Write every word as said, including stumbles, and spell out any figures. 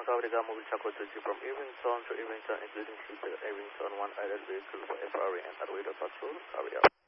one Kavrika Mobile Chaco to from Irvington to Irvington, including City Irvington, one added vehicle for F R A and Arweda Patrol. Carry out.